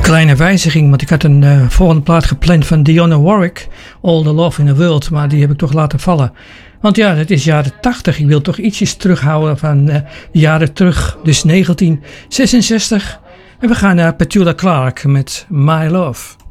Kleine wijziging, want ik had een volgende plaat gepland van Dionne Warwick, All the Love in the World, maar die heb ik toch laten vallen. Want ja, het is jaren 80, ik wil toch ietsjes terughouden van jaren terug, dus 1966. En we gaan naar Petula Clark met My Love.